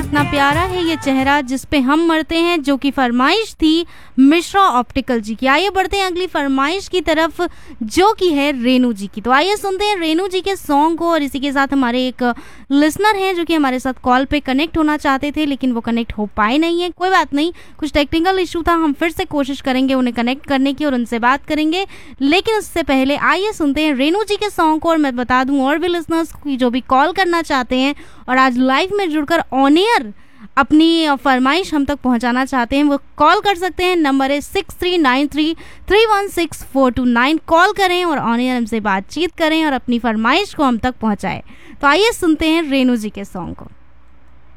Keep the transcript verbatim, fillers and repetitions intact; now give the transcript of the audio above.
कितना प्यारा है ये चेहरा जिस पे हम मरते हैं, जो कि फरमाइश थी मिश्रा ऑप्टिकल जी की। आइए बढ़ते हैं अगली फरमाइश की तरफ, जो कि है रेनू जी की। तो आइए सुनते हैं रेनू जी के सॉन्ग को। और इसी के साथ हमारे एक लिसनर हैं जो कि हमारे साथ कॉल पे कनेक्ट होना चाहते थे, लेकिन वो कनेक्ट हो पाए नहीं है। कोई बात नहीं, कुछ टेक्निकल इशू था, हम फिर से कोशिश करेंगे उन्हें कनेक्ट करने की और उनसे बात करेंगे। लेकिन उससे पहले आइए सुनते हैं रेनू जी के सॉन्ग को। और मैं बता दूं और भी लिसनर्स की जो भी कॉल करना चाहते हैं और आज लाइव में जुड़कर ऑन एयर अपनी फरमाइश हम तक पहुंचाना चाहते हैं, वो कॉल कर सकते हैं। नंबर है six three nine three three one six four to nine. Call करें और ऑन एयर हमसे बातचीत करें और अपनी फरमाइश को हम तक पहुंचाएं। तो आइए सुनते हैं रेनू जी के सॉन्ग को।